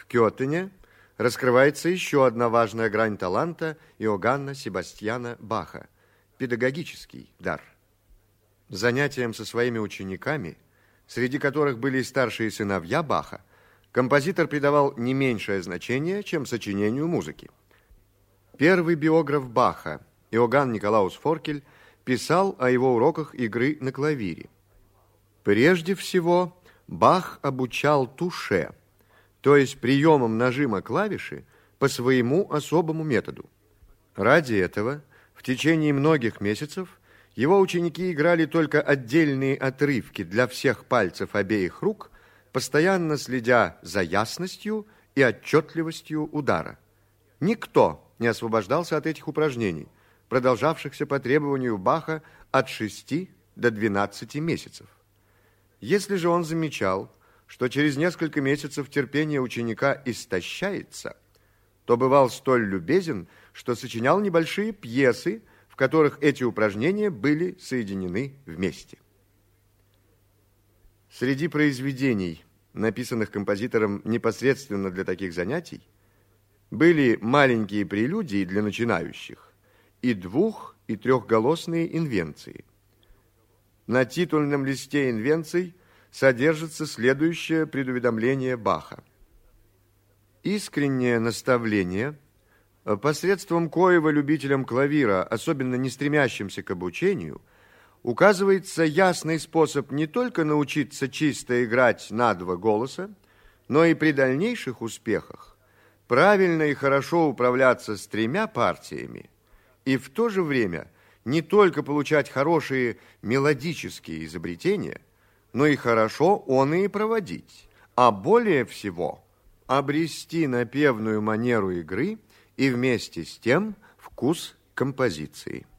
В Кётене раскрывается еще одна важная грань таланта Иоганна Себастьяна Баха – педагогический дар. Занятиям со своими учениками, среди которых были и старшие сыновья Баха, композитор придавал не меньшее значение, чем сочинению музыки. Первый биограф Баха, Иоганн Николаус Форкель, писал о его уроках игры на клавире. Прежде всего, Бах обучал туше, то есть приемом нажима клавиши по своему особому методу. Ради этого в течение многих месяцев его ученики играли только отдельные отрывки для всех пальцев обеих рук, постоянно следя за ясностью и отчетливостью удара. Никто не освобождался от этих упражнений, продолжавшихся по требованию Баха от 6 до 12 месяцев. Если же он замечал, что через несколько месяцев терпение ученика истощается, то бывал столь любезен, что сочинял небольшие пьесы, в которых эти упражнения были соединены вместе. Среди произведений, написанных композитором непосредственно для таких занятий, были маленькие прелюдии для начинающих и двух- и трехголосные инвенции. На титульном листе инвенций содержится следующее предуведомление Баха. Искреннее наставление, посредством коего любителям клавира, особенно не стремящимся к обучению, указывается ясный способ не только научиться чисто играть на два голоса, но и при дальнейших успехах правильно и хорошо управляться с тремя партиями и в то же время не только получать хорошие мелодические изобретения, но и хорошо он и проводить, а более всего обрести напевную манеру игры и вместе с тем вкус композиции.